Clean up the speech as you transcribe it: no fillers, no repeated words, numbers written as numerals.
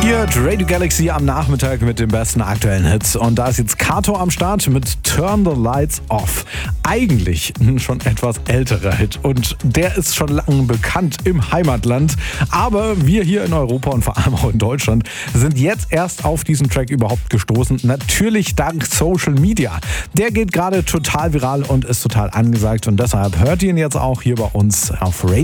Ihr hört Radio Galaxy am Nachmittag mit den besten aktuellen Hits. Und da ist jetzt Kato am Start mit Turn the Lights Off. Eigentlich ein schon etwas älterer Hit. Und der ist schon lange bekannt im Heimatland. Aber wir hier in Europa und vor allem auch in Deutschland sind jetzt erst auf diesen Track überhaupt gestoßen. Natürlich dank Social Media. Der geht gerade total viral und ist total angesagt. Und deshalb hört ihr ihn jetzt auch hier bei uns auf Radio.